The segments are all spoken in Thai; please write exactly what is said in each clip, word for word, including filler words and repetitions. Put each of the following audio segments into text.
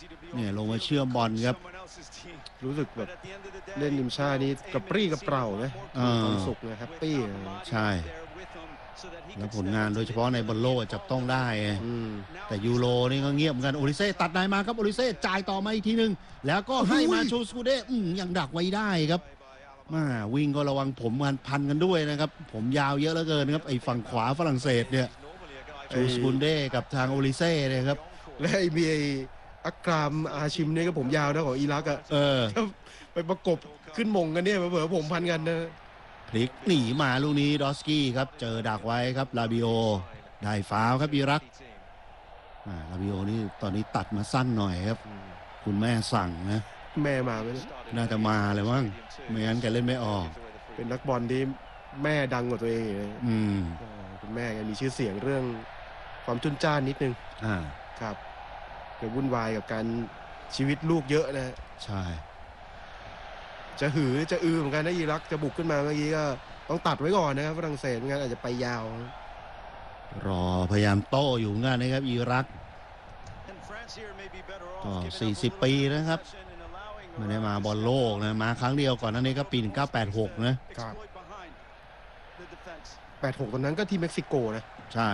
เนี่ยลงมาเชื่อมบอลครับรู้สึกแบบเล่นริมชาตินี่กระปรี้กระเปร่านะความสุขนะแฮปปี้ใช่แล้วผลงานโดยเฉพาะในบอลโลกจับต้องได้แต่ยูโรนี่ก็เงียบเหมือนกันโอลิเซ่ตัดได้มาครับโอลิเซ่จ่ายต่อมาอีกทีนึงแล้วก็ให้มาชูสกูเด้ยังดักไว้ได้ครับมาวิ่งก็ระวังผมมันพันกันด้วยนะครับผมยาวเยอะเหลือเกินครับไอ้ฝั่งขวาฝรั่งเศสเนี่ยชูสกูเด้กับทางโอลิเซ่เนี่ยครับและไอ้มีไอ้อักรามอาชิมเนี่ยก็ผมยาวนะของอิรักอะเออไปประกบขึ้นมงกันเนี่ยเผื่อผมพันกันนะพลิกหนีมาลูกนี้ดอสกี้ครับเจอดักไว้ครับลาบิโอได้ฟาวครับอิรักลาบิโอนี่ตอนนี้ตัดมาสั้นหน่อยครับคุณแม่สั่งนะแม่มาไหมน่าจะมาเลยมั้งไม่งั้นแกเล่นไม่ออกเป็นนักบอลที่แม่ดังกว่าตัวเองเลยอืมคุณแม่มีชื่อเสียงเรื่องความจุนจ้านนิดนึงอ่าครับเกิดวุ่นวายกับการชีวิตลูกเยอะนะใช่จะหือจะอือเหมือนกันนะอิรักจะบุกขึ้นมาเมื่อกี้ก็ต้องตัดไว้ก่อนนะครับฝรั่งเศสไม่งั้นอาจจะไปยาวรอพยายามโต้อยู่งั้นนะครับอิรักก็สี่สิบปีนะครับไม่ได้มาบอลโลกนะมาครั้งเดียวก่อนนั้นนี่ก็ปีหนึ่งเก้าแปดหกนะครับแปดหกตอนนั้นก็ที่เม็กซิโกนะใช่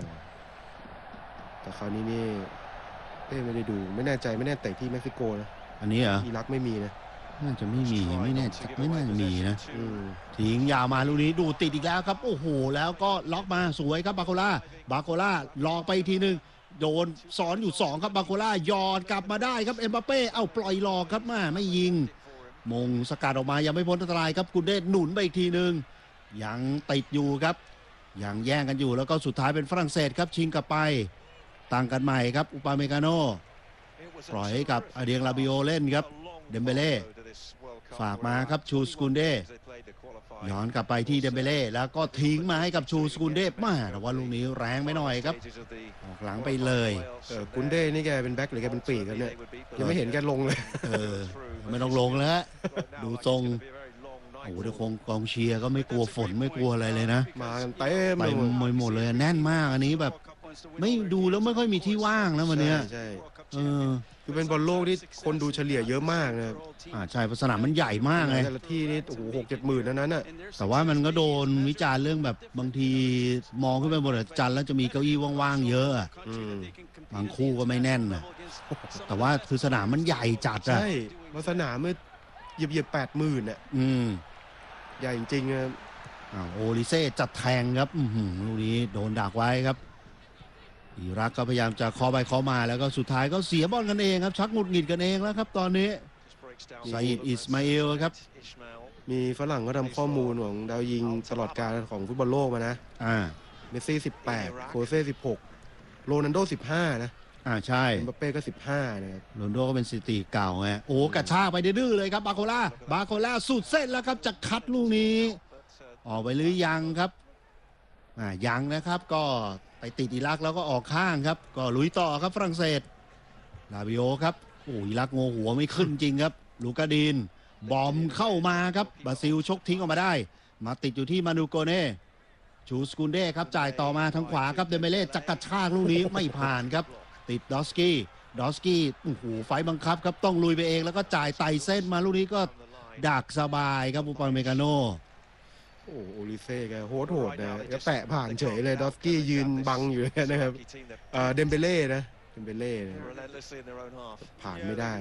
แต่คราวนี้นี่ไม่ได้ดูไม่แน่ใจไม่แน่แต่ที่เม็กซิโกนะอันนี้เหรออิรักไม่มีนะน่าจะไม่มีไม่แน่ไม่น่าจะมีนะทิ้งยาวมาลูกนี้ดูติดอีกแล้วครับโอ้โหแล้วก็ล็อกมาสวยครับบาโคล่าบาโคล่าลองไปทีนึงโดนสอนอยู่สองครับบาโคล่ายอดกลับมาได้ครับเอ็มบัปเป้เอ้าปล่อยหลอกครับมาไม่ยิงมงสกัดออกมายังไม่พ้นอันตรายครับกุนเดชหนุนไปอีกทีนึงยังติดอยู่ครับยังแย่งกันอยู่แล้วก็สุดท้ายเป็นฝรั่งเศสครับชิงกลับไปตั้งกันใหม่ครับอุปาเมกาโนปล่อยให้กับอเดียงลาบิโอเล่นครับเดมเบเล่ฝากมาครับชูสกุนเดย้อนกลับไปที่เดมเบเล่แล้วก็ทิ้งมาให้กับชูสกุนเดมาแต่ว่าลูกนี้แรงไม่หน่อยครับออกหลังไปเลยเออกุนเดนี่แกเป็นแบ็คหรือแกเป็นปีกกันเนี่ยยังไม่เห็นแกลงเลยเออไม่ต้องลงแล้วดูทรงโอ้โหเดี๋ยวคงกองเชียร์ก็ไม่กลัวฝนไม่กลัวอะไรเลยนะมาเต็มไปหมดเลยแน่นมากอันนี้แบบไม่ดูแล้วไม่ค่อยมีที่ว่างนะวันนี้ใช่เออคือเป็นบอลโลกที่คนดูเฉลี่ยเยอะมากนะอ่าใช่สนามมันใหญ่มากไงแต่ละที่นี่โอ้โหหกเจ็ดหมื่นนั้นน่ะแต่ว่ามันก็โดนวิจารณ์เรื่องแบบบางทีมองขึ้นไปบนจันทร์แล้วจะมีเก้าอี้ว่างๆเยอะบางคู่ก็ไม่แน่นนะแต่ว่าคือสนามมันใหญ่จัดอะใช่สนามมันเหยียบเหยียบแปดหมื่นอ่ะอืมใหญ่จริงๆนะอ้าวโอลิเซ่จัดแทงครับอือหือลูกนี้โดนดักไว้ครับอิรักก็พยายามจะเคาะไปเคาะมาแล้วก็สุดท้ายก็เสียบอลกันเองครับชักหงุดหงิดกันเองแล้วครับตอนนี้ซาอิดอิสมาอิลครับมีฝรั่งก็ทำข้อมูลของดาวยิงตลอดการของฟุตบอลโลกมานะอ่าเมสซี่สิบแปดโคเซ่สิบหกโรนัลโดสิบห้านะอ่าใช่เอ็มบัปเป้ก็สิบห้านะครับโรนัลโดก็เป็นสถิติเก่าไงโอ้กระชากไปดื้อเลยครับบาโคล่าบาโคล่าสุดเส้นแล้วครับจะคัดลูกนี้ออกไปหรือยังครับอ่ายังนะครับก็ไปติดอิรักแล้วก็ออกข้างครับก็ลุยต่อครับฝรั่งเศสลาบิโอครับโอ้อิรักงอหัวไม่ขึ้นจริงครับลูกาดินบอมเข้ามาครับบราซิลชกทิ้งออกมาได้มาติดอยู่ที่มานูโกเน่ชูสกุนเด้ครับจ่ายต่อมาทางขวาครับเดเมเล่จักกระชากลูกนี้ไม่ผ่านครับติดดอสกี้ดอสกี้โอ้โหไฟบังคับครับต้องลุยไปเองแล้วก็จ่ายไต่เส้นมาลูกนี้ก็ดักสบายครับอุปาเมกาโนโอ้โอลิเซ่แกโหดโหดนะก็แตะผ่านเฉยเลยดอสกี้ยืนบังอยู่นะครับเดมเบเล่นะเดมเบเล่ผ่านไม่ได้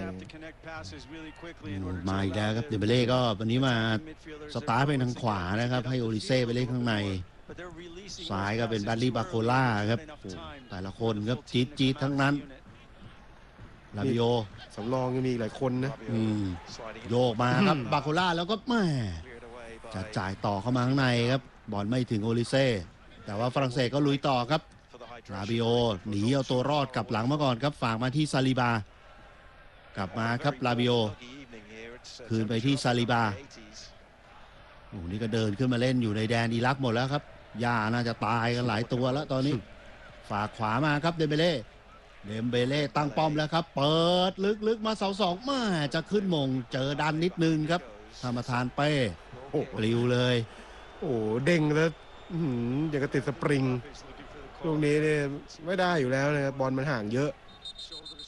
มาอีกแล้วครับเดมเบเล่ก็วันนี้มาสตาร์ทไปทางขวานะครับให้โอลิเซ่ไปเล่นข้างในซ้ายก็เป็นบัลลี่บาโคล่าครับแต่ละคนครับจี๊ดจี๊ดทั้งนั้นลาบิโอสำรองยังมีหลายคนนะโยกมาครับบาโคล่าแล้วก็แม่จะจ่ายต่อเข้ามาข้างในครับบอลไม่ถึงโอลิเซ่แต่ว่าฝรั่งเศสก็ลุยต่อครับลาบิโอหนีเอาตัวรอดกลับหลังมาก่อนครับฝากมาที่ซาลิบากลับมาครับลาบิโอคืนไปที่ซาลิบาโอ้นี่ก็เดินขึ้นมาเล่นอยู่ในแดนอิรักหมดแล้วครับย่าน่าจะตายกันหลายตัวแล้วตอนนี้ฝากขวามาครับเดมเบเล่เดมเบเล่ตั้งป้อมแล้วครับเปิดลึกๆมาเสาสองมาจะขึ้นมงเจอดันนิดนึงครับธรรมทานเป้โอ้ปลิวเลยโอ้เด้งแล้วอย่างกับติดสปริงตรงนี้เนี่ยไม่ได้อยู่แล้วนะครับบอลมันห่างเยอะ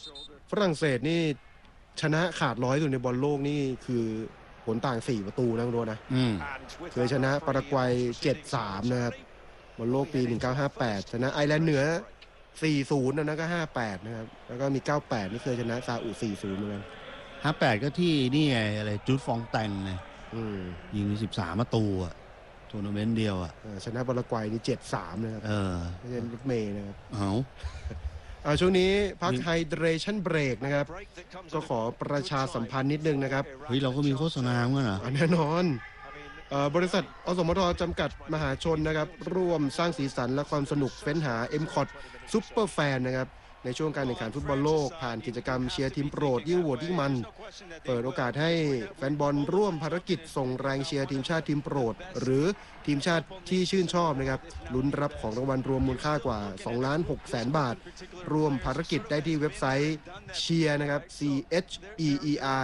ฝรั่งเศสนี่ชนะขาดร้อยตัวในบอลโลกนี่คือผลต่างสี่ประตูนะคุณโรนะเคยชนะปารากวัย เจ็ดสาม นะครับบอลโลกปีหนึ่งพันเก้าร้อยห้าสิบแปดชนะไอร์แลนด์เหนือ สี่ศูนย์ นะนะก็ห้าแปดนะครับแล้วก็มีเก้าแปดนี่เคยชนะซาอุ สี่ศูนย์ เหมือนกันห้าแปดก็ที่นี่ไงอะไรจุดฟองแตงไงยิงมีสิบสามประตูอะทัวร์นาเมนต์เดียวอะชนะปารากวัยนี่ เจ็ดสาม นะครับเออไม่ใช่รถเมย์นะครับเอาเอาช่วงนี้พักไฮเดรชั่นเบรกนะครับก็ขอประชาสัมพันธ์นิดนึงนะครับเฮ้ยเราก็มีโฆษณาเหมือนกันเหรอแน่นอนบริษัทอสมทจำกัดมหาชนนะครับร่วมสร้างสีสันและความสนุกเฟ้นหา เอ็ม คอท ซุปเปอร์แฟนนะครับในช่วงการแข่งขันฟุตบอลโลกผ่านกิจกรรมเชียร์ทีมโปรดยิ่งโหวตยิ่งมันเปิดโอกาสให้แฟนบอลร่วมภารกิจส่งแรงเชียร์ทีมชาติทีมโปรดหรือทีมชาติที่ชื่นชอบนะครับลุ้นรับของรางวัลรวมมูลค่ากว่า สองล้านหกแสน บาทร่วมภารกิจได้ที่เว็บไซต์เชียร์นะครับ c h e e r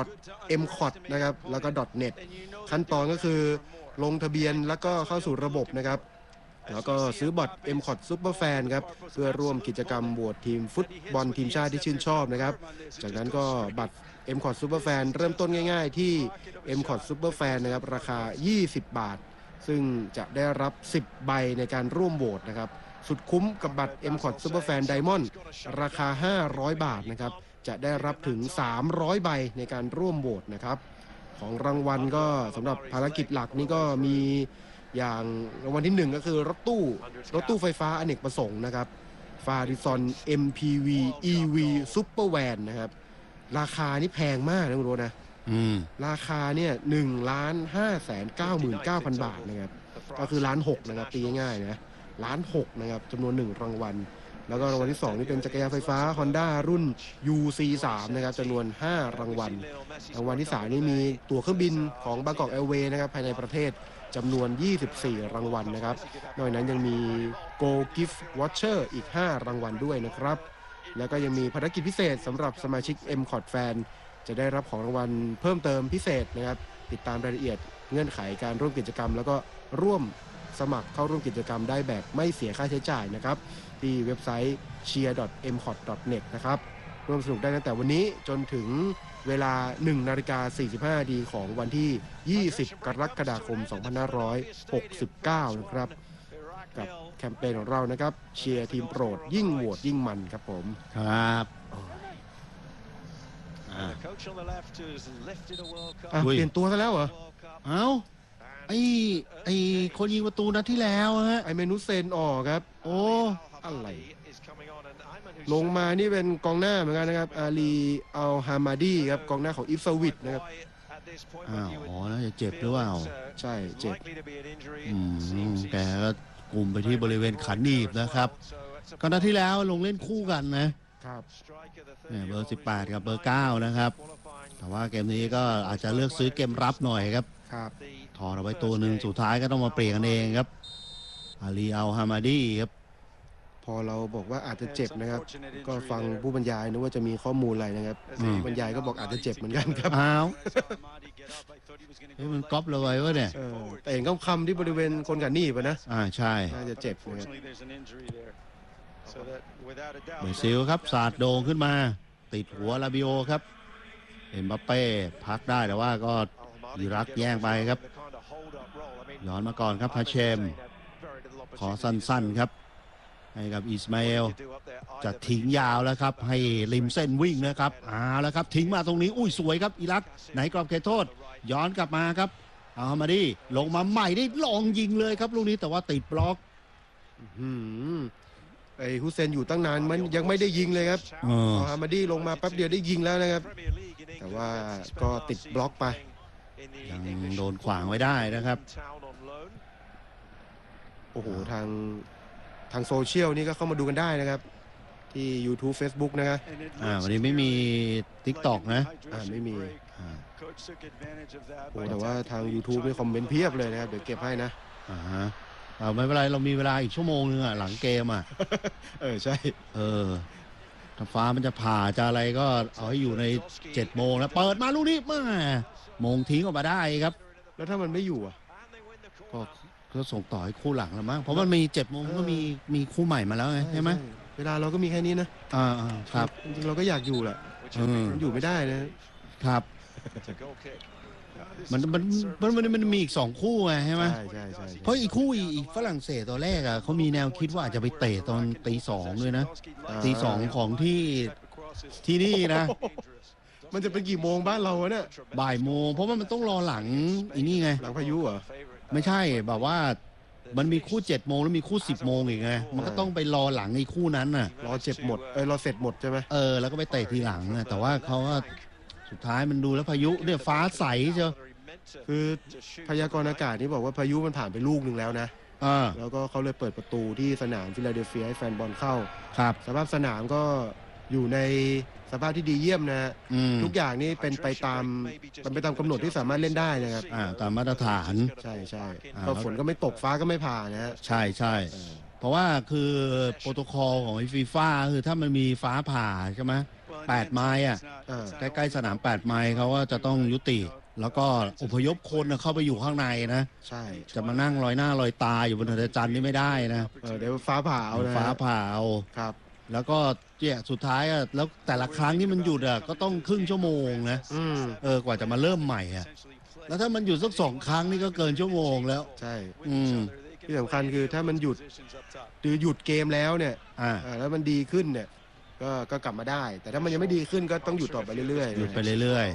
m c o t นะครับแล้วก็ .net ขั้นตอนก็คือลงทะเบียนแล้วก็เข้าสู่ระบบนะครับแล้วก็ซื้อบัตร เอ็ม คอท Super Fan ครับเพื่อร่วมกิจกรรมโหวตทีมฟุตบอลทีมชาติที่ชื่นชอบนะครับจากนั้นก็บัตร เอ็ม คอท Super Fan เริ่มต้นง่ายๆที่ เอ็ม คอท Super Fan นะครับราคายี่สิบบาทซึ่งจะได้รับสิบใบในการร่วมโหวตนะครับสุดคุ้มกับบัตร เอ็ม คอท Super Fan Diamond ราคาห้าร้อยบาทนะครับจะได้รับถึงสามร้อยใบในการร่วมโหวตนะครับของรางวัลก็สำหรับภารกิจหลักนี่ก็มีอย่างรางวัลที่หนึ่งก็คือรถตู้รถตู้ไฟฟ้าอเนกประสงค์นะครับฟาริซอน เอ็ม พี วี อี วี Super Van นะครับราคานี่แพงมากนะคุณโรนะราคาเนี่ยหนึ่งล้านห้าแสนเก้าหมื่นเก้าพันบาทนะครับก็คือล้านหกนะครับตีง่ายๆนะล้านหกนะครับจำนวนหนึ่งรางวัลแล้วก็รางวัลที่สองนี่เป็นจักรยานไฟฟ้า Honda รุ่น ยู ซี สาม นะครับจำนวนห้ารางวัลรางวัลที่สามนี่มีตั๋วเครื่องบินของ Bangkok Airways นะครับภายในประเทศจำนวนยี่สิบสี่รางวัลนะครับนอกจากนั้นยังมี Go Gift Voucher อีกห้ารางวัลด้วยนะครับแล้วก็ยังมีภารกิจพิเศษสำหรับสมาชิก เอ็ม คอท Fan จะได้รับของรางวัลเพิ่มเติมพิเศษนะครับติดตามรายละเอียดเงื่อนไขการร่วมกิจกรรมแล้วก็ร่วมสมัครเข้าร่วมกิจกรรมได้แบบไม่เสียค่าใช้จ่ายนะครับที่เว็บไซต์ เชียร์ ดอท เอ็ม คอท ดอท เน็ต นะครับร่วมสนุกได้ตั้งแต่วันนี้จนถึงเวลา หนึ่งนาฬิกาสี่สิบห้านาทีของวันที่ยี่สิบกรกฎาคมสองพันห้าร้อยหกสิบเก้านะครับกับแคมเปญของเรานะครับเชียร์ทีมโปรดยิ่งโหวตยิ่งมันครับผมครับอ่ะเปลี่ยนตัวซะแล้วเหรอเอ้าไอ้ไอ้คนยิงประตูนัดที่แล้วฮะไอ้เมนุเซนออกครับโอ้อะไรลงมานี่เป็นกองหน้าเหมือนกันนะครับอาลีอัลฮามาดีครับกองหน้าของอิฟซาวิดนะครับอ้าวอ๋อน่าจะเจ็บหรือเปล่าใช่เจ็บอืมแกก็กลุ่มไปที่บริเวณขันหนีบนะครับก็นัดที่แล้วลงเล่นคู่กันนะครับเนี่ยเบอร์สิบแปดกับเบอร์เก้านะครับแต่ว่าเกมนี้ก็อาจจะเลือกซื้อเกมรับหน่อยครับครับถอดเอาไว้ตัวหนึ่งสุดท้ายก็ต้องมาเปลี่ยนกันเองครับอาลีอัลฮามาดีครับพอเราบอกว่าอาจจะเจ็บนะครับก็ฟังผู้บรรยายนึกว่าจะมีข้อมูลอะไรนะครับผู้บรรยายก็บอกอาจจะเจ็บเหมือนกันครับอ้าวมันก๊อปเลยวะเนี่ยแต่เห็นคำที่บริเวณคนกันนี่ป่ะนะอ่าใช่น่าจะเจ็บนะครับเบอร์ซิลครับสาดโด่งขึ้นมาติดหัวลาบิโอครับเอ็มบัปเป้พักได้แต่ว่าก็อิรักแย่งไปครับย้อนมาก่อนครับพาเชมขอสั้นๆครับให้กับอิสมาเอลจะทิ้งยาวแล้วครับให้ริมเส้นวิ่งนะครับเอาแล้วครับทิ้งมาตรงนี้อุ้ยสวยครับอิรักไหนกรอบเขตโทษย้อนกลับมาครับเอาฮามาดีลงมาใหม่ได้ลองยิงเลยครับลูกนี้แต่ว่าติดบล็อกไอ้ฮุเซนอยู่ตั้งนานมันยังไม่ได้ยิงเลยครับเอาฮามาดีลงมาแป๊บเดียวได้ยิงแล้วนะครับแต่ว่าก็ติดบล็อกไปยังโดนขวางไว้ได้นะครับโอ้โหทางทางโซเชียลนี่ก็เข้ามาดูกันได้นะครับที่ YouTube Facebook นะครับอ่าวันนี้ไม่มี TikTok นะอ่าไม่มีโอ้แต่ว่าทาง YouTube นี่คอมเมนต์เพียบเลยนะครับเดี๋ยวเก็บให้นะอ่าฮะเอาไม่เป็นไรเรามีเวลาอีกชั่วโมงนึงอ่ะหลังเกมอ่ะเออใช่เออถ้าฟ้ามันจะผ่าจะอะไรก็เอาให้อยู่ในเจ็ดโมงแล้วเปิดมาลูกนี้มาโมงทิ้งออกมาได้ครับแล้วถ้ามันไม่อยู่อ่ะก็ก็ส่งต่อให้คู่หลังแล้วมั้งเพราะมันมีเจ็ดโมงก็มีมีคู่ใหม่มาแล้วไงใช่ไหมเวลาเราก็มีแค่นี้นะอ่าครับจริงๆเราก็อยากอยู่แหละอืมมันอยู่ไม่ได้นะครับมันมันมันมันมันมีอีกสองคู่ไงใช่ไหมใช่ใช่ใช่เพราะอีกคู่อีกฝรั่งเศสตอนแรกอ่ะเขามีแนวคิดว่าอาจจะไปเตะตอนตีสองด้วยนะตีสองของที่ที่นี่นะมันจะเป็นกี่โมงบ้านเราวะเนี่ยบ่ายโมงเพราะว่ามันต้องรอหลังอีนี่ไงหลังพายุเหรอไม่ใช่แบบว่ามันมีคู่เจ็ดโมงแล้วมีคู่สิบโมงอีกไงมันก็ต้องไปรอหลังไอ้คู่นั้นน่ะรอเจ็บหมดเออรอเสร็จหมดใช่ไหมเออแล้วก็ไปเตะทีหลังอะแต่ว่าเขาว่าสุดท้ายมันดูแล้วพายุเนี่ยฟ้าใสเชียวคือพยากรณ์อากาศนี่บอกว่าพายุมันผ่านไปลูกหนึ่งแล้วนะอ่าแล้วก็เขาเลยเปิดประตูที่สนามฟิลาเดลเฟียให้แฟนบอลเข้าครับสภาพสนามก็อยู่ในสภาพที่ดีเยี่ยมนะอืมทุกอย่างนี่เป็นไปตามเป็นไปตามกำหนดที่สามารถเล่นได้นะครับอ่าตามมาตรฐานใช่ใช่อ่าก็ฝนก็ไม่ตกฟ้าก็ไม่ผ่านะฮะใช่ใช่เออเพราะว่าคือโปรโตคอลของฟีฟ่าคือถ้ามันมีฟ้าผ่าใช่ไหมแปดไมล์อ่ะอ่าใกล้ๆสนามแปดไมล์เขาก็จะต้องยุติ แล้วก็อพยพคนน่ะเข้าไปอยู่ข้างในนะใช่จะมานั่งลอยหน้าลอยตาอยู่บนถนนจันทร์นี่ไม่ได้นะเออเดี๋ยวฟ้าผ่าเอานะฮะฟ้าผ่าเอาครับแล้วก็เนี่ยสุดท้ายอ่ะแล้วแต่ละครั้งที่มันหยุดอ่ะก็ต้องครึ่งชั่วโมงนะอืมเออกว่าจะมาเริ่มใหม่อ่ะแล้วถ้ามันหยุดสักสองครั้งนี่ก็เกินชั่วโมงแล้วใช่อืมที่สำคัญคือถ้ามันหยุดหรือหยุดเกมแล้วเนี่ยอ่าอ่าแล้วมันดีขึ้นเนี่ยก็ก็กลับมาได้ แต่ถ้ามันยังไม่ดีขึ้นก็ต้องหยุดต่อไปเรื่อยๆหยุดไปนะเรื่อย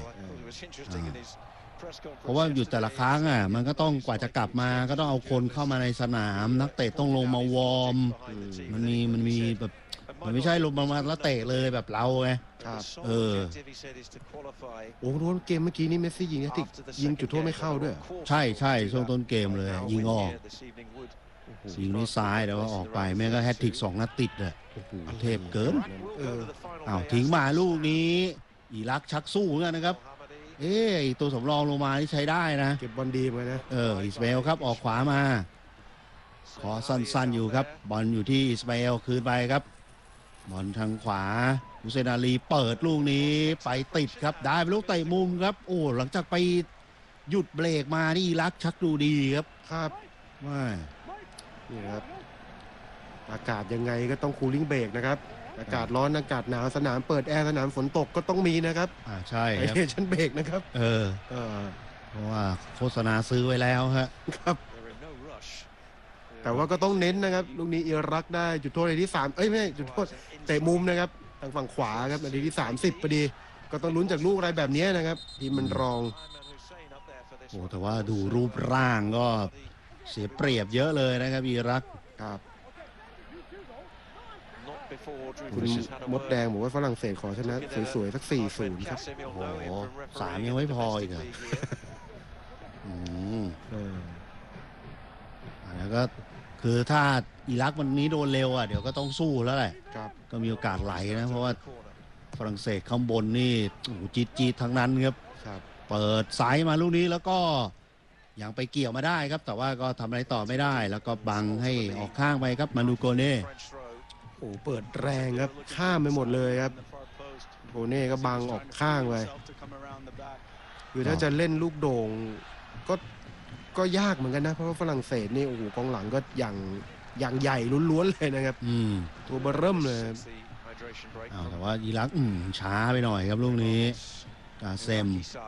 ๆๆ เพราะว่าหยุดแต่ละครั้งอ่ะมันก็ต้องกว่าจะกลับมาก็ต้องเอาคนเข้ามาในสนาม นักเตะต้องลงมาวอร์มมันมีมันมีแบบมันไม่ใช่ลงมาแล้วเตะเลยแบบเราไงครับเออโอ้โหเกมเมื่อกี้นี่เมสซี่ยิงแฮตทริกยิงจุดโทษไม่เข้าด้วยใช่ใช่ช่วงต้นเกมเลยยิงออกยิงด้วยซ้ายแต่ว่าออกไปแม่งก็แฮตทริกสองนัดติดอ่ะเทพเกินเอออ้าวทิ้งมาลูกนี้อิรักชักสู้เหมือนกันนะครับ เอ้ยตัวสำรองลงมาที่ใช้ได้นะเก็บบอลดีเหมือนกันนะเอออิสมาเอลครับออกขวามา ขอสั้นๆอยู่ครับ บอลอยู่ที่อิสมาเอลคืนไปครับบอลทางขวาอุเซนอาลีเปิดลูกนี้ไปติดครับได้เป็นลูกเตะมุมครับ โอ้หลังจากไปหยุดเบรกมานี่อิรักชักดูดีครับครับว่านี่นะครับอากาศยังไงก็ต้องคูลิ่งเบรกนะครับ อากาศร้อนอากาศหนาวสนามเปิดแอร์สนามฝนตกก็ต้องมีนะครับอ่าใช่ไอครับเทชันเบรกนะครับเออเออเพราะว่าโฆษณาซื้อไว้แล้วฮะครับ แต่ว่าก็ต้องเน้นนะครับลูกนี้อิรักได้จุดโทษในที่สามเอ้ยไม่ใช่จุดโทษเตะมุมนะครับทางฝั่งขวาครับนาทีที่สามสิบพอดี ก็ต้องลุ้นจากลูกอะไรแบบนี้นะครับทีมมันรองโอ้แต่ว่าดูรูปร่างก็เสียเปรียบเยอะเลยนะครับอิรักครับคุณมดแดงบอกว่าฝรั่งเศสขอชนะสวยๆสัก สี่ศูนย์ ครับโอ้โหสามยังไม่พออีกเหรออืมเออแล้วก็คือถ้าอิรักวันนี้โดนเร็วอ่ะเดี๋ยวก็ต้องสู้แล้วแหละครับก็มีโอกาสไหลนะเพราะว่าฝรั่งเศสข้างบนนี่โอ้โหจี๊ดจี๊ดทั้งนั้นครับครับเปิดซ้ายมาลูกนี้แล้วก็ยังไปเกี่ยวมาได้ครับ แต่ว่าก็ทำอะไรต่อไม่ได้ แล้วก็บังให้ออกข้างไปครับมานูโกเน่โอ้เปิดแรงครับข้ามไปหมดเลยครับโกเน่ก็บังออกข้างไปคือถ้าจะเล่นลูกโด่งก็ก็ยากเหมือนกันนะเพราะว่าฝรั่งเศสนี่โอ้โหกองหลังก็อย่างอย่างใหญ่ล้วนๆเลยนะครับอืมตัวเบอร์เริ่มเลยอ้าวแต่ว่าอิรักอืมช้าไปหน่อยครับลูกนี้กาเซม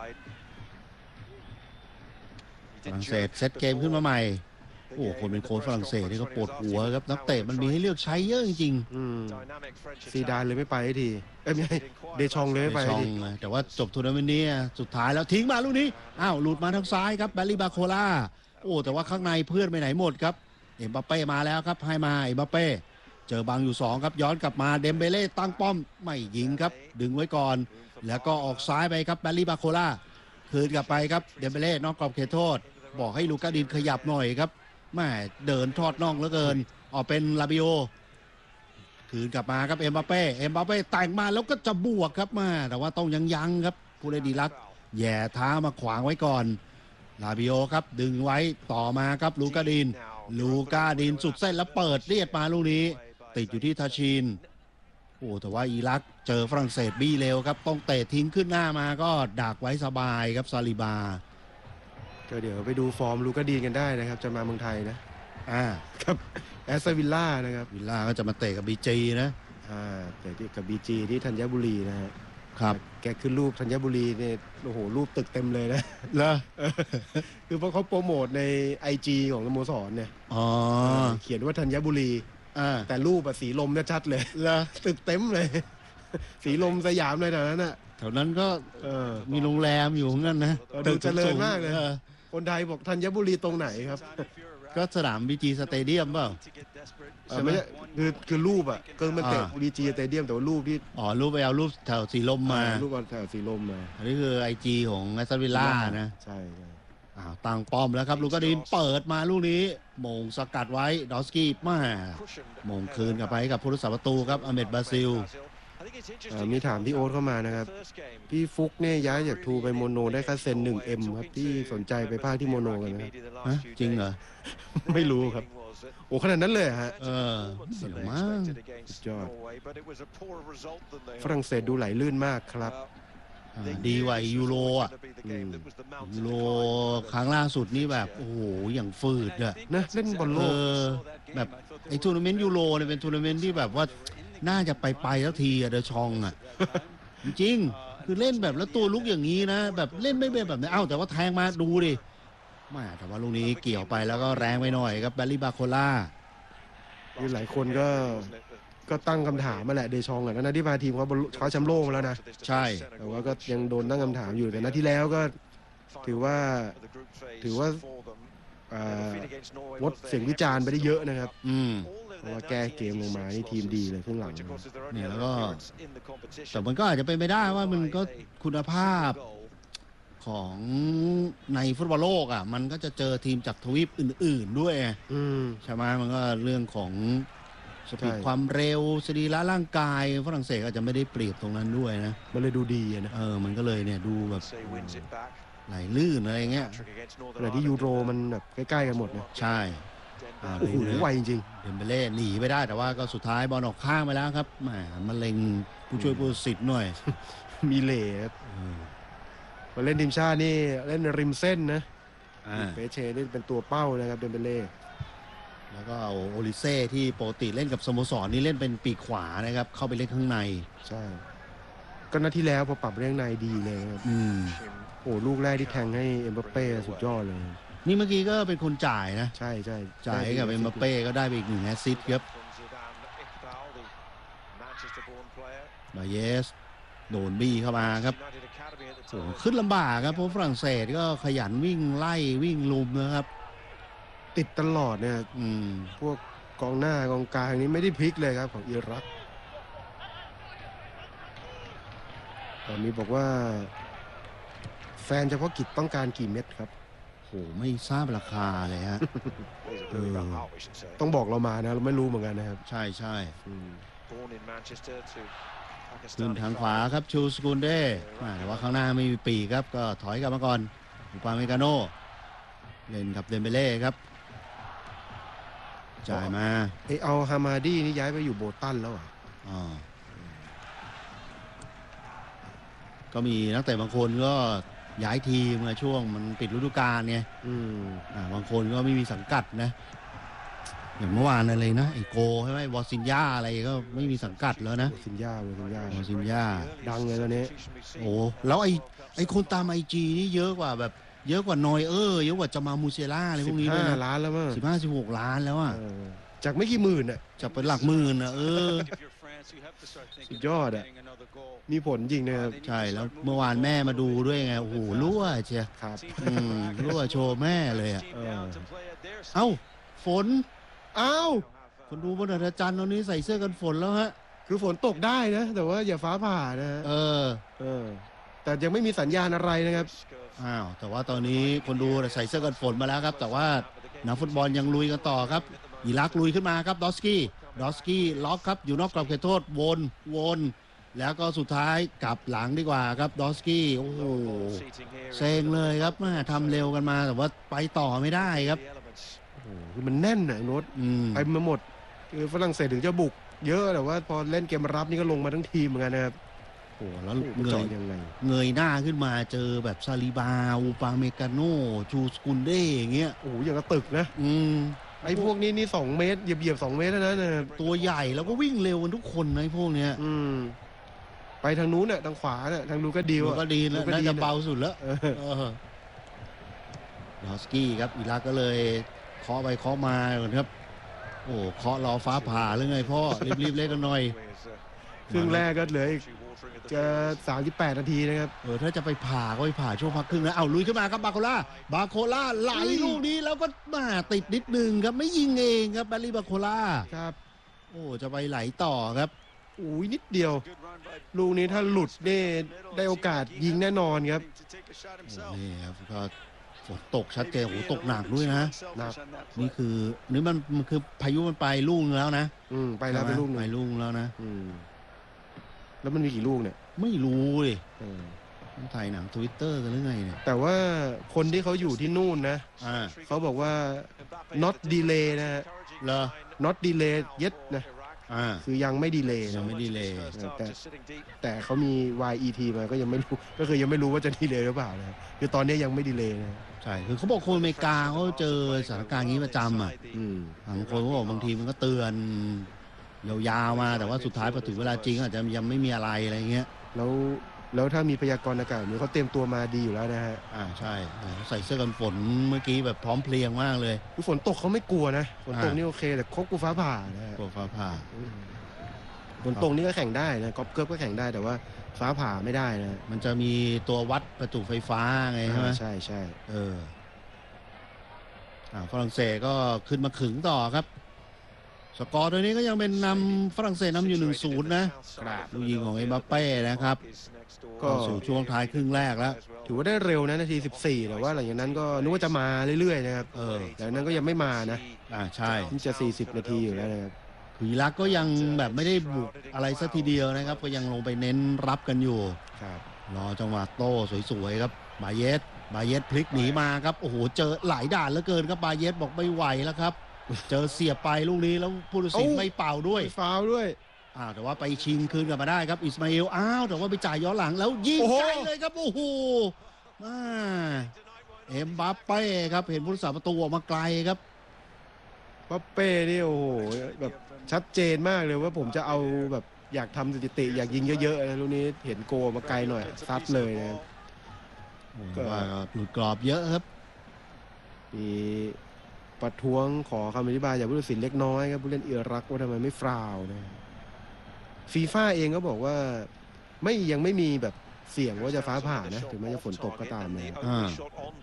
ฝรั่งเศสเซตเกมขึ้นมาใหม่โอ้คนเป็นโค้ชฝรั่งเศสนี่ก็ปวดหัวครับนักเตะมันมีให้เลือกใช้เยอะจริงอืมซีดานเลยไม่ไปให้ทีเอ้ยไม่ใช่เดชองเลยๆไม่ไปในช่ให้องทีนะแต่ว่าจบทัวร์นาเมนต์นี้สุดท้ายแล้วทิ้งมาลูกนี้อ้าวหลุดมาทางซ้ายครับแบลลี่บาโคล่าโอ้แต่ว่าข้างในเพื่อนไปไหนหมดครับเอ็มบัปเป้มาแล้วครับให้มาเอ็มบัปเป้เจอบังอยู่สองครับย้อนกลับมาเดมเบเล่ตั้งป้อมไม่ยิงครับดึงไว้ก่อน แล้วก็ออกซ้ายไปครับแบลลี่บาโคล่าคืนกลับไปครับเดมเบเล่นอกกรอบเขตโทษ บอกให้ลูก้าดินขยับหน่อยครับแม่เดินทอดน่องเหลือเกินออกเป็นลาบิโอคืนกลับมาครับเอ็มบัปเป้เอ็มบัปเป้แต่งมาแล้วก็จะบวกครับมาแต่ว่าต้องยังยังครับผู้เล่นดีลักแย่เท้ามาขวางไว้ก่อนลาบิโอครับดึงไว้ต่อมาครับลูก้าดินลูก้าดินสุดเส้นแล้วเปิดเลียดมาลูกนี้ติดอยู่ที่ทาชินโอ้แต่ว่าอิรักเจอฝรั่งเศสบี้เร็วครับต้องเตะทิ้งขึ้นหน้ามาก็ดักไว้สบายครับซาลิบาก็เดี๋ยวไปดูฟอร์มลูกาดีนกันได้นะครับจะมาเมืองไทยนะอ่าครับแอสตันวิลล่านะครับวิลล่าก็จะมาเตะกับบีจีนะอ่าแต่ที่กับ บี จี ที่ธัญบุรีนะฮะครับแกขึ้นรูปธัญบุรีเนี่ยโอ้โหรูปตึกเต็มเลยนะเหรอคือเพราะเขาโปรโมทใน ไอ จี ของสโมสรเนี่ยอ๋อเขียนว่าธัญบุรีอ่าแต่รูปอะสีลมเนี่ยชัดเลยเหรอตึกเต็มเลย สีลมสยามเลยแถวนั้นน่ะแถวนั้นก็เออมีโรงแรมอยู่เหมือนกันนะเออดูเจริญมากเลยออคนไทยบอกธัญบุรีตรงไหนครับก็สนามบีจีสเตเดียมเปล่าเออไม่ใช่คือคือรูปอ่ะคือมันเตะอ่าบีจีสเตเดียมแต่ว่ารูปที่อ๋อรูปไปเอารูปแถวสีลมมารูปบอลแถวสีลมมาอันนี้คือไอจีของแอสตันวิลล่านะใช่ใช่อ้าวตั้งป้อมแล้วครับลูกกระดินเปิดมาลูกนี้โมงสกัดไว้ดอสกี้มาโมงคืนกลับไปกับผู้รักษาประตูครับอเมดบราซิลเอ่อมีถามพี่โอ๊ตเข้ามานะครับ พี่ฟุกเนี่ยย้ายจากทูไปโมโนได้ค่าเซ็น หนึ่งเอ็ม ครับพี่สนใจไปภาคที่โมโนกันนะครับฮะจริงเหรอไม่รู้ครับ โอ้ขนาดนั้นเลยเหรอฮะเออเดี๋ยวมั้งสุดยอด ฝรั่งเศสดูไหลลื่นมากครับอ่าดีกว่ายูโรอ่ะอืมยูโรครั้งล่าสุดนี่แบบโอ้โหอย่างฝืดอะนะเล่นบอลโลเอก อแบบไอ้ทัวร์นาเมนต์ยูโรเนี่ยเป็นทัวร์นาเมนต์ที่แบบว่าน่าจะไปไปแล้วทีอะเดอชองอะ จริงๆคือเล่นแบบแล้วตัวลุกอย่างนี้นะ แบบเล่นไม่เป็นแบบนี้เอ้าแต่ว่าแทงมาดูดิแม่แต่ว่าลูกนี้เกี่ยวไปแล้วก็แรงไปหน่อยครับแบลลี่บาโคล่าคือหลายคนก็ก็ตั้งคำถามมาแหละเดชองอ่ะนะที่พาทีมเขาบอลคว้าแชมป์โลกมาแล้วนะใช่แต่ว่าก็ยังโดนตั้งคำถามอยู่แต่นัดที่แล้วก็ถือว่าถือว่าอ่างดเสียงวิจารณ์ไปได้เยอะนะครับอืมเพราะว่าแก้เกมลงมานี่ทีมดีเลยครึ่งหลังเนี่ยแล้วก็แต่มันก็อาจจะเป็นไปได้ว่ามันก็คุณภาพของในฟุตบอลโลกอ่ะมันก็จะเจอทีมจากทวีปอื่น ๆด้วยไงอืมใช่ไหมมันก็เรื่องของสปีดใช่ความเร็วสรีระร่างกายฝรั่งเศสอาจจะไม่ได้เปรียบตรงนั้นด้วยนะมันเลยดูดีอะนะเออมันก็เลยเนี่ยดูแบบไหลลื่นอะไรเงี้ยขณะที่ยูโรมันแบบใกล้ๆกันหมดนะใช่อ่าโอ้โหไวจริงเดมเบเล่หนีไปได้แต่ว่าก็สุดท้ายบอลออกข้างไปแล้วครับแหมมันเล็งผู้ช่วยผู้ตัดสินหน่อยๆมีเหล่ครับเออมาเล่นทีมชาตินี่เล่นริมเส้นนะอ่าเปเชนี่เป็นตัวเป้านะครับเดมเบเล่แล้วก็เอาโอลิเซ่ที่ปกติเล่นกับสโมสรนี่เล่นเป็นปีกขวานะครับเข้าไปเล่นข้างในใช่ก็นัดที่แล้วพอปรับเรื่องในดีเลยครับอืมโอ้ลูกแรกที่แทงให้เอ็มบัปเป้สุดยอดเลยนี่เมื่อกี้ก็เป็นคนจ่ายนะใช่ใช่จ่ายให้กับเอ็มบัปเป้ก็ได้ไปอีกหนึ่งแอสซิสต์ครับบาเยสโดนบี้เข้ามาครับโอ้โหขึ้นลำบากครับเพราะฝรั่งเศสก็ขยันวิ่งไล่วิ่งลุมนะครับติดตลอดเนี่ยอืมพวกกองหน้ากองกลางนี้ไม่ได้พลิกเลยครับของอิรักตอนนี้บอกว่า แฟนเฉพาะกิจต้องการกี่เม็ดครับโหไม่ทราบราคาเลยฮะ เออต้องบอกเรามานะเราไม่รู้เหมือนกันนะครับใช่ใช่อืมขึ้นทางขวาครับชูสกุลเด้อ่าแต่ว่าข้างหน้าไม่มีปีกครับก็ถอยกลับมาก่อนอุปาเมกาโนเล่นกับเดมเบเล่ครับจ่ายมาไอเอาฮามาดี้นี่ย้ายไปอยู่โบตันแล้วเหรอ่ะอ่าก็มีนักเตะบางคนก็ย้ายทีมมาช่วงมันปิดฤดูกาลไงอืมอ่าบางคนก็ไม่มีสังกัดนะอย่างเมื่อวานอะไรนะไอโกใช่ไหมวอซินยาอะไรก็ไม่มีสังกัดแล้วนะโบซินยาโบซินยาวอซินยาดังเลยตอนนี้โอ้แล้วไอไอคนตามไอจีนี่เยอะกว่าแบบเยอะกว่านอยเออร์เยอะกว่าจามามูเซล่าอะไรพสิวบกนี้ด้วห้ายนะล้านแล้วมั้งสิบห้าสิบหกล้านแล้วอ่ะเออจากไม่กี่หมื่นอ่ะจะเป็นหลักหมื่นอ่ะเออสุดยอดอ่ะ มีผลจริงนะครับใช่แล้วเมื่อวานแม่มาดูด้วยไงโอ้โหรั่วเชียครับอืมรั่วโชว์แม่เลยอ่ะเออเอ้าฝนอ้าวคนดูบนอัศจรรย์ตอนนี้ใส่เสื้อกันฝนแล้วฮะคือฝนตกได้นะ แต่ว่าอย่าฟ้าผ่านะฮะเออเออ แต่ยังไม่มีสัญญาณอะไรนะครับอ้าวแต่ว่าตอนนี้คนดูใส่เสื้อกันฝนมาแล้วครับ แต่ว่านักฟุตบอลยังลุยกันต่อครับอิรักลุยขึ้นมาครับดอสกี้ดอสกี้ล็อกครับอยู่นอกกรอบเขตโทษวนวนแล้วก็สุดท้ายกลับหลังดีกว่าครับดอสกี้โอ้โหเซ็งเลยครับแม่ทำเร็วกันมาแต่ว่าไปต่อไม่ได้ครับโอ้โหคือมันแน่นนะโน้ตอืมไปมาหมดคือฝรั่งเศสถึงจะบุก เยอะแต่ว่าพอเล่นเกมรับนี่ก็ลงมาทั้งทีมเหมือนกันนะครับโอ้โหแล้วโอ้โหเงเจาะยยังไงเงยหน้าขึ้นมาเจอแบบซาลิบาอูปาเมกาโนชูสกุลเด้อย่างเงี้ยโอ้โหอย่างกับตึกนะอืมไอ้พวกนี้นี่สองเมตรเหยียบๆสองเมตรแล้วนะเนี่ยตัวใหญ่แล้วก็วิ่งเร็วกันทุกคนนะไอ้พวกเนี้ยอืมไปทางนู้นน่ะทางขวาน่ะทางนู้นก็ดีมันว่ะก็ดีแล้วมันก็น่าดีจะนะเบาสุดแล้วเออเออลอสกี้ครับอิรักก็เลยเคาะไปเคาะมาก่อนครับโอ้เคาะรอฟ้าผ่าหรือไงพ่อรีบๆเล่นกันหน่อยครึ่งแรกก็เหลืออีกจะสามสิบแปดนาทีนะครับเออถ้าจะไปผ่าก็ไปผ่าช่วงพักครึ่งนะเอาลุยขึ้นมาครับบาโคล่าบาโคล่าไหลอุ้ยลูกนี้แล้วก็มาติดนิดนึงครับไม่ยิงเองครับแบลลี่บาโคล่าครับโอ้จะไปไหลต่อครับอุ้ยนิดเดียว ลูกนี้ถ้าหลุดนี่ได้โอกาสยิงแน่นอนครับโอ้นี่ครับก็ฝนตกชัดเจนโอ้โหตกหนักด้วยนะหนักนี่คือนี่มันมันคือพายุมันไปลูกนึงแล้วนะอืมไปแล้วไปลูกหนึ่ไปงลูกนึงแล้วนะอืมแล้วมันมีกี่ลูกเนี่ยไม่รู้เลยเออมันถ่ายหนังทวิตเตอร์กันหรือไงเนี่ยแต่ว่าคนที่เขาอยู่ที่นู่นนะอ่าเขาบอกว่า not delay นะฮะเหรอ not delay yet นะอ่าคือยังไม่ดีเลย์ยันะงไม่ดีเลยแต่แต่เขามี วาย อี ที มาก็ยังไม่รู้ ก็คือยังไม่รู้ว่าจะดีเลย์หรือเปล่านะคือตอนนี้ยังไม่ดีเลย์นะใช่คือเขาบอกคนอเมริกาเขาเจอสถานการณ์นี้ประจำอ่ะอืมบางคนเขาบอกบางทีมันก็เตือนยาวๆมาแต่ว่าสุดท้ายพอถึงเวลาจริงอาจจะยังไม่มีอะไรอะไรเงี้ยแล้วแล้วถ้ามีพยากรณ์อากาศเนี่ยเขาเตรียมตัวมาดีอยู่แล้วนะฮะอ่าใช่ใส่เสื้อกันฝนเมื่อกี้แบบพร้อมเพรียงมากเลยคือฝนตกเขาไม่กลัวนะฝนตกอ่านี่โอเค แต่เขากลัวฟ้าผ่านะฮะกลัวฟ้าผ่าอืมฝนตกนี่ก็แข่งได้นะกอล์ฟเกิร์ฟก็แข่งได้แต่ว่าฟ้าผ่าไม่ได้นะมันจะมีตัววัดประจุไฟฟ้าไงใช่ไหมอ่าใช่ใช่เอออ่าฝรั่งเศสก็ขึ้นมาขึงต่อครับสกอร์ตัวนี้ก็ยังเป็นนำฝรั่งเศสนำอยู่ หนึ่งศูนย์ นะลูกยิงของเอ็มบัปเป้นะครับก็สู่ช่วงท้ายครึ่งแรกแล้วถือว่าได้เร็วนะนาทีสิบสี่แต่ว่าหลังจากนั้นก็นึกว่าจะมาเรื่อยๆนะครับเออแต่นั้นก็ยังไม่มานะอ่าใช่นี่จะสี่สิบนาทีอยู่แล้วนะครับคืออิรักก็ยังแบบไม่ได้บุกอะไรสักทีเดียวนะครับ ก็ยังลงไปเน้นรับกันอยู่ครับรอจังหวะโต้สวยๆครับบาเยสบาเยสพลิกหนีมาครับโอ้โหเจอหลายด่านเหลือเกินครับบาเยสบอกไม่ไหวแล้วครับ เจอเสียบไปลูกนี้แล้วผู้ตัดสินเอ้าไม่เป่าด้วยฟาวล์ด้วยอ้าวแต่ว่าไปชิงคืนกลับมาได้ครับอิสมาอิลอ้าวแต่ว่าไปจ่ายย้อนหลังแล้วยิงโอ้โหไกลเลยครับโอ้โหมาเอ็มบัปเป้ครับเห็นผู้รักษาประตูออกมาไกลครับป๊อปเป้นี่โอ้โหแบบชัดเจนมากเลยว่าผมจะเอาแบบอยากทำสถิติอยากยิงเยอะๆนะลูกนี้เห็นโกมาไกลหน่อยซัดเลยนะครับโอ้โหว่าก็หลุดกรอบเยอะครับมีประท้วงขอคำอธิบายจากผู้ตัดสินเล็กน้อยครับผู้เล่นอิรักว่าทำไมไม่ฟาวล์นะฟีฟ่าเองก็บอกว่าไม่ยังไม่มีแบบเสี่ยงว่าจะฟ้าผ่านะถึงแม้จะฝนตกก็ตามนะอ่า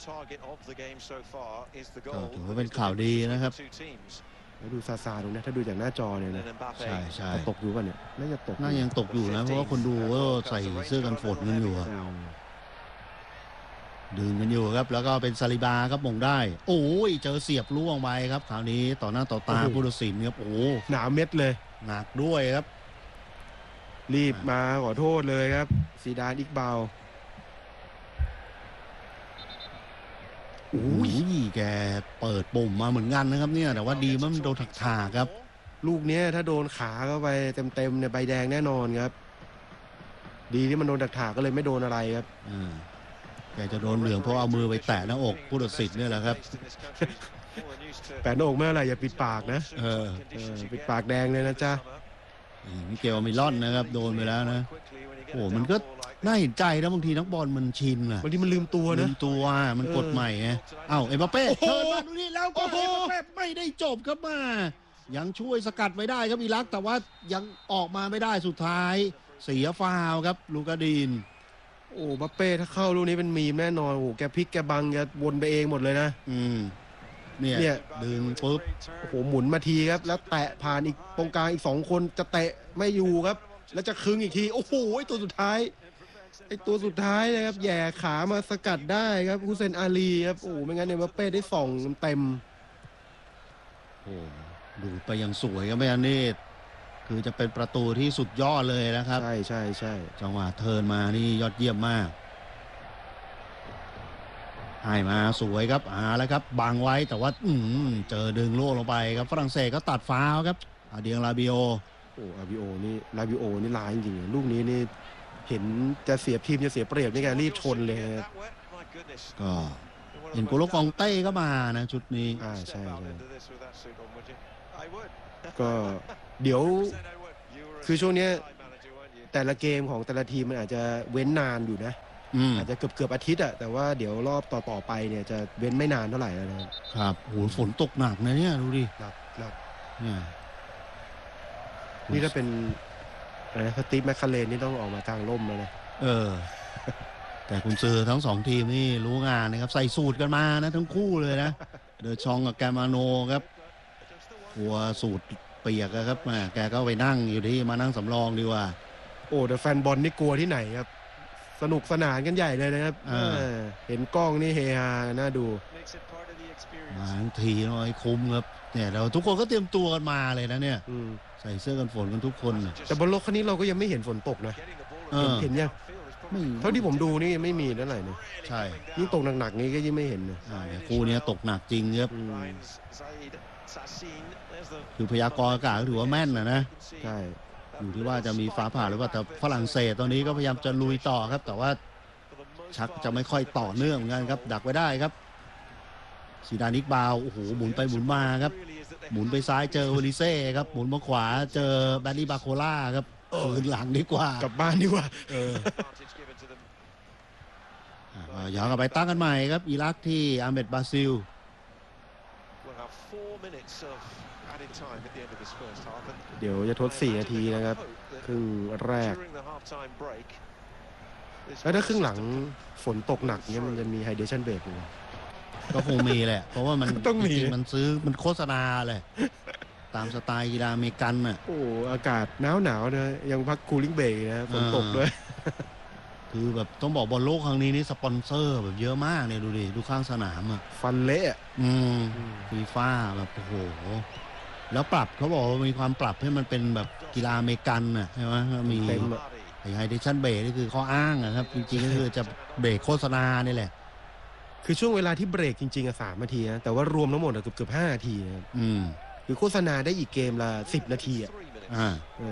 ก็ถือว่าเป็นข่าวดีนะครับแล้วดูซาซาตรงนี้ถ้าดูจากหน้าจอเนี่ยนะใช่ใช่ตกอยู่ป่ะเนี่ยน่าจะตกน่ายังตกอยู่นะเพราะว่าคนดูก็ใส่เสื้อกันฝนกันอยู่อะอืมดึงกันอยู่ครับแล้วก็เป็นซาลิบาครับมงได้ โอ้ยเจอเสียบล่วงไปครับคราวนี้ต่อหน้าต่อตาผู้ตัดสินครับโอ้หนาเม็ดเลยหนักด้วยครับรีบมาขอโทษเลยครับซีดานอิกเบาโอ้ยแกเปิดปุ่มมาเหมือนกันนะครับเนี่ยแต่ว่าดีมันโดนถักถากครับลูกเนี้ยถ้าโดนขาเข้าไปเต็มๆเนี่ยใบแดงแน่นอนครับ ดีที่มันโดนดักถากก็เลยไม่โดนอะไรครับอ่าแกจะโดนเหลืองเพราะเอามือไปแตะหน้าอกผู้ตัดสินเนี่ยแหละครับแปะหน้าอกเมื่อไหร่อย่าปิดปากนะเออเออปิดปากแดงเลยนะจ๊ะมิเกลมิลอนนะครับโดนไปแล้วนะโอ้มันก็น่าเห็นใจนะบางทีนักบอลมันชินอะบางทีมันลืมตัวลืนะมตัวมันกดใหม่ไงเอ้าเอ็มบัปเป้โอ้โหเทิร์นมาดูนี่แล้วก็โอ้โหเอ็มบัปเป้ไม่ได้จบครับมายังช่วยสกัดไว้ได้ครับอิรักแต่ว่ายังออกมาไม่ได้สุดท้าย เสียฟาวล์ครับลูกาดีนโอ้บัปเป้ถ้าเข้าลูกนี้เป็นมีมแน่นอนโอ้แกพลิกแกบังแกวนไปเองหมดเลยนะอืมเนี่ยเนี่ยดึงปุ๊บโอ้โหหมุนมาทีครับ แล้วแตะผ่านอีกตรงกลางอีกสองคนจะเตะไม่อยู่ครับ แล้วจะคึงอีกทีโอ้โหไอ้ตัวสุดท้ายไอ้ตัวสุดท้ายนะครับแย่ขามาสกัดได้ครับฮุเซนอาลีครับโอ้ไม่งั้นเนี่ยบัปเป้ได้ส่องเต็มโอ้ดูไปยังสวยครับไม่อันนี้คือจะเป็นประตูที่สุดยอดเลยนะครับใช่ใช่ใช่จังหวะเทิร์นมานี่ยอดเยี่ยมมากให้มาสวยครับอ่าแล้วครับบังไว้แต่ว่าอืมเจอดึงลูกลงไปครับฝรั่งเศสก็ตัดฟาวล์ครับอาเดียงลาบิโอโอ้อาบิโอนี่ลาบิโอนี่ร้ายจริงๆลูกนี้นี่เห็นจะเสียทีมจะเสียเปรียบนี่แกรีบชนเลยครับก็เห็นโกโลกองเต้ก็มานะชุดนี้อ่าใช่ใช่ก็เดี๋ยวคือช่วงนี้แต่ละเกมของแต่ละทีมมันอาจจะเว้นนานอยู่นะอาจจะเกือบเกือบอาทิตย์อะแต่ว่าเดี๋ยวรอบต่อๆไปเนี่ยจะเว้นไม่นานเท่าไหร่แล้วนะครับครับโหฝนตกหนักนะเนี่ยดูดิหนักหนักเนี่ยนี่ถ้าเป็นอะไรสตีฟแมคคาเรนนี่ต้องออกมากลางร่มแล้วนะเออแต่คุณซื้อทั้งสองทีมนี่รู้งานนะครับใส่สูตรกันมานะทั้งคู่เลยนะเดอชองกับแกมาโนครับหัวสูตรเปียกครับแม่แกก็ไปนั่งอยู่ที่มานั่งสำรองดีกว่าโอ้แต่แฟนบอลนี่กลัวที่ไหนครับสนุกสนานกันใหญ่เลยนะครับเห็นกล้องนี่เฮฮาน่าดูมาทั้งทีน้อยคุ้มครับเนี่ยเราทุกคนก็เตรียมตัวกันมาเลยนะเนี่ยใส่เสื้อกันฝนกันทุกคนแต่บนโลกคันนี้เราก็ยังไม่เห็นฝนตกนะเห็นยังเท่าที่ผมดูนี่ไม่มีนั่นไหนนะใช่ยิ่งตกหนักๆนี้ก็ยิ่งไม่เห็นนะคู่นี้ตกหนักจริงครับคือพยากรณ์อากาศถือว่าแม่นนะนะใช่อยู่ที่ว่าจะมีฟ้าผ่าหรือว่าแต่ฝรั่งเศสตอนนี้ก็พยายามจะลุยต่อครับแต่ว่าชักจะไม่ค่อยต่อเนื่องเหมือนกันครับดักไว้ได้ครับซีดานิกบาวโอ้โหหมุนไปหมุนมาครับหมุนไปซ้ายเจอโอลิเซ่ครับหมุนมาขวาเจอแบดดี้บาโคล่าครับคืนหลังดีกว่ากลับบ้านดีกว่าเออย้อนกลับไปตั้งกันใหม่ครับอิรักที่อาร์เมดบราซิลเดี๋ยวจะทดสี่นาทีนะครับครึ่งแรกแล้วถ้าครึ่งหลังฝนตกหนักเนี่ยมันจะมีไฮเดชั่นเบรกอยู่ก็คงมีแหละเพราะว่ามันต้องมีมันซื้อมันโฆษณาเลยตามสไตล์กีฬาอเมริกันน่ะโอ้อากาศหนาวหนาวนะยังพักคูลิ่งเบรกนะฝนตกด้วยคือแบบต้องบอกบอลโลกครั้งนี้นี่สปอนเซอร์แบบเยอะมากเนี่ยดูดิดูข้างสนามอ่ะฟันเละอืมฟีฟ่าแบบโอ้โหแล้วปรับเขาบอกว่ามีความปรับให้มันเป็นแบบกีฬาอเมริกันน่ะใช่ไหมมีไฮเดชั่นเบรกนี่คือข้ออ้างนะครับจริงๆก็คือจะเบรกโฆษณานี่แหละคือช่วงเวลาที่เบรกจริงๆอ่ะสามนาทีนะแต่ว่ารวมทั้งหมดเกือบเกือบห้านาทีนะครับอืมคือโฆษณาได้อีกเกมละสิบนาทีอ่ะอ่า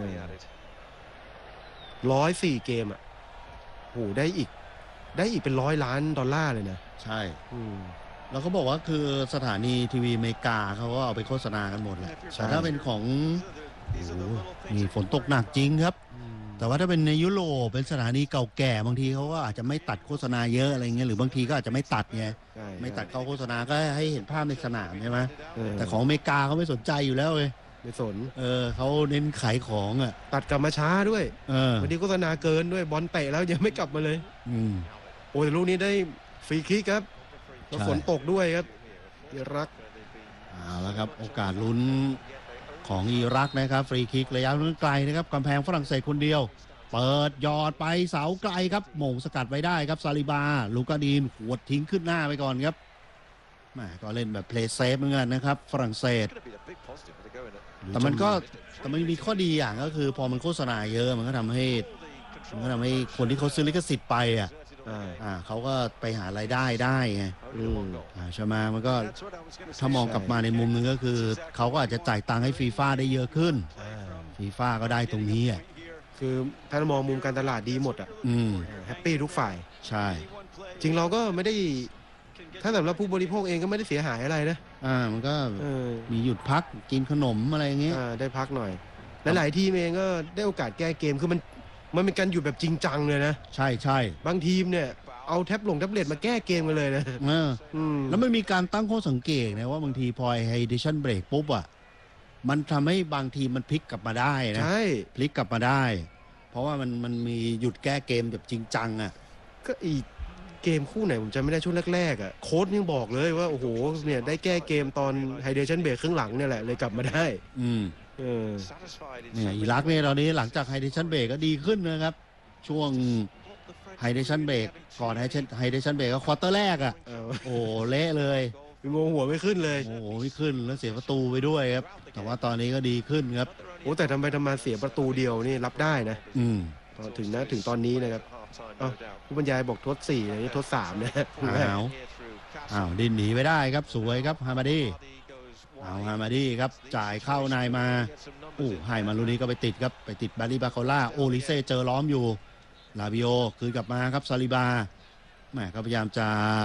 ร้อยสี่เกมอ่ะโหได้อีกได้อีกเป็นร้อยล้านดอลลาร์เลยนะใช่แล้วเขาบอกว่าคือสถานีทีวีอเมริกาเขาก็เอาไปโฆษณากันหมดแหละแต่ถ้าเป็นของโอ้โหนี่ฝนตกหนักจริงครับแต่ว่าถ้าเป็นในยุโรปเป็นสถานีเก่าแก่บางทีเขาก็อาจจะไม่ตัดโฆษณาเยอะอะไรเงี้ยหรือบางทีก็อาจจะไม่ตัดไงไม่ตัดเข้าโฆษณาก็ให้เห็นภาพในสนามใช่ไหมแต่ของอเมริกาเขาไม่สนใจอยู่แล้วเลยไม่สนเออเขาเน้นขายของอ่ะตัดกลับมาช้าด้วยเออบางทีโฆษณาเกินด้วยบอลเตะแล้วยังไม่กลับมาเลยอืมโอ้แต่ลูกนี้ได้ฟรีคิกครับแล้วฝนตกด้วยครับอิรักเอาละครับโอกาสลุ้นของอิรักนะครับฟรีคิกระยะไกลนะครับกำแพงฝรั่งเศสคนเดียวเปิดยอดไปเสาไกลครับโหม่งสกัดไว้ได้ครับซาลิบาลูกาดีนหัวทิ้งขึ้นหน้าไปก่อนครับแม่ก็เล่นแบบเพลย์เซฟเหมือนกันนะครับฝรั่งเศสแต่มันก็แต่มันมีข้อดีอย่างก็คือพอมันโฆษณาเยอะมันก็ทำให้มันก็ทำให้คนที่เขาซื้อลิขสิทธิ์ไปอ่ะอ่าเขาก็ไปหารายได้ได้ไงอ่าใช่ไหมมันก็ถ้ามองกลับมาในมุมนึงก็คือเขาก็อาจจะจ่ายตังค์ให้ฟีฟ่าได้เยอะขึ้นฟีฟ่าก็ได้ตรงนี้อ่ะคือถ้ามองมุมการตลาดดีหมดอ่ะแฮปปี้ทุกฝ่ายใช่จริงเราก็ไม่ได้ถ้าสำหรับผู้บริโภคเองก็ไม่ได้เสียหายอะไรนะอ่ามันก็มีหยุดพักกินขนมอะไรอย่างเงี้ยได้พักหน่อยหลายๆทีมเองก็ได้โอกาสแก้เกมคือมันมันเป็นการหยุดแบบจริงจังเลยนะใช่ใช่บางทีมเนี่ยเอาแท็บลงแท็บเล็ตมาแก้เกมกันเลยนะเออแล้วมันมีการตั้งข้อสังเกตนะว่าบางทีพอไฮเดชั่นเบรกปุ๊บอ่ะมันทำให้บางทีมันพลิกกลับมาได้นะใช่พลิกกลับมาได้เพราะว่ามันมันมีหยุดแก้เกมแบบจริงจังอ่ะก็อีเกมคู่ไหนผมจำไม่ได้ช่วงแรกๆอ่ะโค้ชยังบอกเลยว่าโอ้โหเนี่ยได้แก้เกมตอนไฮเดชั่นเบรกครึ่งหลังเนี่ยแหละเลยกลับมาได้อืมเออเนี่ยอิรักเนี่ยตอนนี้หลังจากไฮเดชั่นเบรกก็ดีขึ้นนะครับช่วงไฮเดชั่นเบรกก่อนไฮเดชั่นเบรกก็ควอเตอร์แรกอ่ะโอ้เละเลยงงหัวไม่ขึ้นเลยโอ้ไม่ขึ้นแล้วเสียประตูไปด้วยครับแต่ว่าตอนนี้ก็ดีขึ้นครับโอ้แต่ทำไมทำมาเสียประตูเดียวนี่รับได้นะอืมถึงนะถึงตอนนี้นะครับผู้บรรยายบอกทดสี่นี่ทดสามนะอ้าวอ้าวดินหนีไปได้ครับสวยครับฮามาดีเอาฮามาดีครับจ่ายเข้าในมาอู้ให้มาลูนี้ก็ไปติดครับไปติดบาริบาโคล่าโอลิเซ่เจอล้อมอยู่ลาบิโอคืนกลับมาครับซาลิบาแหมก็พยายามจะ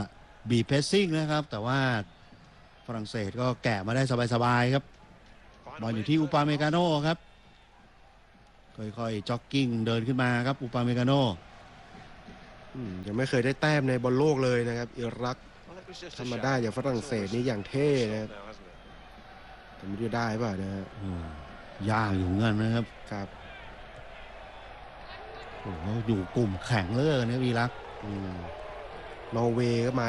บีบเพรสซิ่งนะครับแต่ว่าฝรั่งเศสก็แกะมาได้สบายๆครับบอลอยู่ที่อุปาเมกาโน่ครับค่อยๆจ็อกกิ้งเดินขึ้นมาครับอุปาเมกาโน่อืมยังไม่เคยได้แต้มในบอลโลกเลยนะครับอิรักทำมาได้อย่างฝรั่งเศสนี่อย่างเท่นะครับแต่ไม่รู้ได้เปล่านะฮะอืมยากอยู่เหมือนกันนะครับครับโอ้โหอยู่กลุ่มแข็งเหลยนะครับอิรักอืมนอร์เวย์ก็มา